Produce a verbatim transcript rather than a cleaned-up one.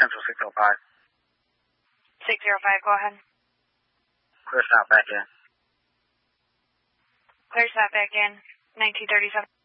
Central six oh five. six oh five, go ahead. Clear stop back in. Clear stop back in, nineteen thirty-seven.